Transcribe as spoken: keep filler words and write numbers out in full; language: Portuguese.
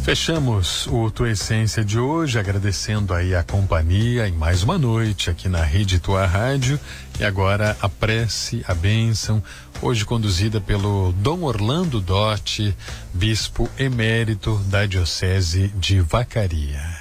Fechamos o Tua Essência de hoje, agradecendo aí a companhia em mais uma noite aqui na Rede Tua Rádio. E agora a prece, a bênção, hoje conduzida pelo Dom Orlando Dotti, bispo emérito da Diocese de Vacaria.